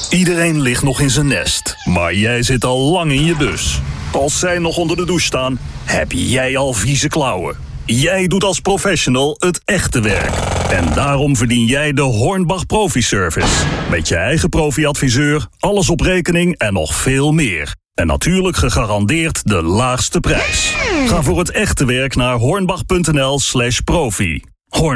Iedereen ligt nog in zijn nest, maar jij zit al lang in je bus. Als zij nog onder de douche staan, heb jij al vieze klauwen. Jij doet als professional het echte werk. En daarom verdien jij de Hornbach Profi Service. Met je eigen profi-adviseur, alles op rekening en nog veel meer. En natuurlijk gegarandeerd de laagste prijs. Ga voor het echte werk naar hornbach.nl/profi.